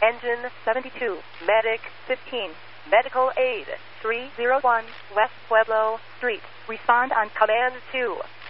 Engine 72, Medic 15, Medical Aid 301 West Pueblo Street. Respond on Command 2.